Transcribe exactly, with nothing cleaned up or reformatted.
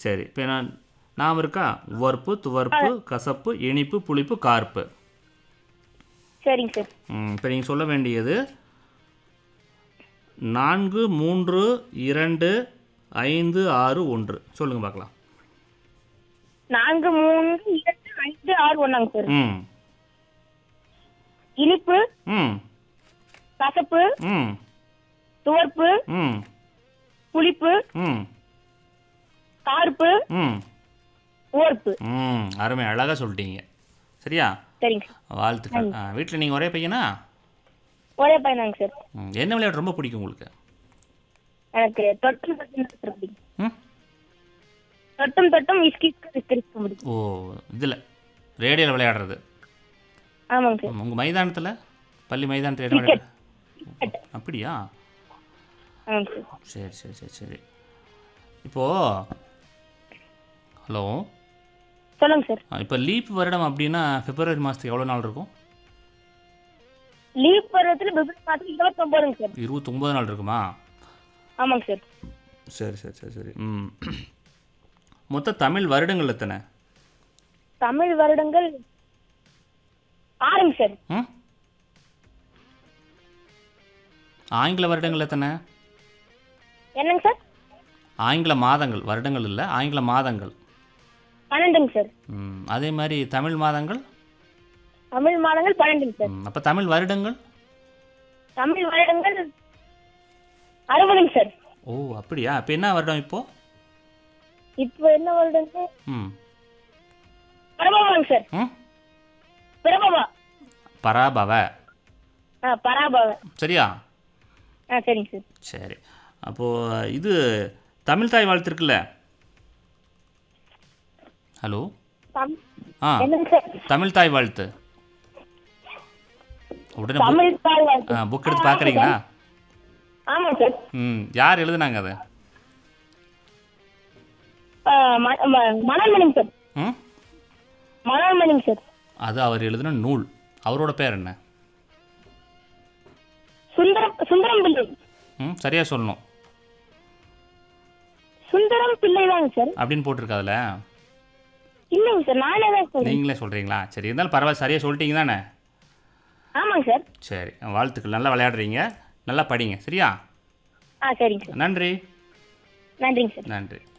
சரி, இப்போ நான் நாம் இருக்கா? உவர்ப்பு, துவர்ப்பு, கசப்பு, இனிப்பு, புளிப்பு, கார்ப்பு. சரிங்க சார். ம் இப்போ நீங்கள் சொல்ல வேண்டியது நான்கு மூன்று இரண்டு ஐந்து ஆறு ஒன்று. சொல்லுங்கள் பார்க்கலாம். நான்கு மூணு இரண்டு ஐந்து ஆறு ஒன்றாங்க சார். ம் இனிப்பு, ம் கசப்பு, ம் துவர்ப்பு, ம் புளிப்பு, ம் கார்ப்பு, ம் உவர்ப்பு. ம் அருமை, அழகாக சொல்லிட்டீங்க. சரியா? சரிங்க சார். வாழ்த்துக்கள். வீட்டில் நீங்கள் ஒரே பையனா? ஒரே பையனாங்க சார். ம் என்ன விளையாட்டு ரொம்ப பிடிக்கும் உங்களுக்கு? எனக்கு தொட்டும் தொட்டும் சார் பிடிக்கும். ம் தொட்டும் தொட்டும் விஸ்கி விஸ்கி பிடிக்கும். ஓ, இதில் ரேடியோவில் விளையாடுறது. ஆமாங்க சார். உங்கள் மைதானத்தில், பள்ளி மைதானத்தில் என்ன விளையாடு? அப்படியா? ஆமாங்க சார். சரி சரி சரி சரி இப்போது ஹலோ சொல்லுங்க சார். இப்போ லீப் வருடம் அப்படின்னா பிப்ரவரி மாதத்துக்கு எவ்வளோ நாள் இருக்கும்? லீவ் பருவத்தில் பிப்ரவரி மாதம் இருபத்தொம்போதுங்க சார். இருபத்தொம்போது நாள் இருக்குமா? ஆமாங்க சார். சரி சரி சரி சரி ம் மொத்த தமிழ் வருடங்கள் எத்தனை? தமிழ் வருடங்கள் ஆறுங்க சார். ம் ஆங்கில வருடங்கள் எத்தனை? என்னங்க சார்? ஆங்கில மாதங்கள், வருடங்கள் இல்லை, ஆங்கில மாதங்கள் பன்னெண்டுங்க சார். ம் அதே மாதிரி தமிழ் மாதங்கள்? தமிழ் மாதங்கள் பன்னெண்டுங்க சார். அப்போ தமிழ் வருடங்கள்? தமிழ் வருடங்கள் அறுபதுங்க சார். ஓ அப்படியா? இப்போ என்ன வருடம் இப்போது? இப்போ என்ன வருடங்க? ம் பரபவாங்க சார். ம் பிரபவா. பராபவ. ஆ பராபவ. சரியா? ஆ சரிங்க சார். சரி, அப்போது இது தமிழ் தாய் வாழ்த்து இருக்குல்ல? ஹலோ தம்- ஆ என்னங்க சார்? தமிழ் தாய் வாழ்த்து உடனே தமிழ் தாய் வாழ்த்து. புக் எடுத்து பார்க்குறீங்களா? ஆமாங்க சார். ம் யார் எழுதுனாங்க அதை? ஆ, ம- ம- மனோன்மணிங்க சார். ம் மனோன்மணிங்க சார். அது அவர் எழுதின நூல். அவரோட பேர் என்ன? சுந்தரம் சுந்தரம் பிள்ளை. ம் சரியாக சொல்லணும். சுந்தரம் பிள்ளை தாங்க சார். அப்படின்னு போட்டிருக்கு அதில். இல்லைங்க சார், நானே தான் சொல்றேன். நீங்களே சொல்கிறீங்களா? சரி, இருந்தாலும் பரவாயில்ல, சரியாக சொல்லிட்டீங்க தானே? ஆமாங்க சார். சரி, வாழ்த்துக்கள். நல்லா விளையாடுறீங்க, நல்லா படிங்க. சரியா? ஆ சரிங்க சார். நன்றி. நன்றிங்க சார். நன்றி.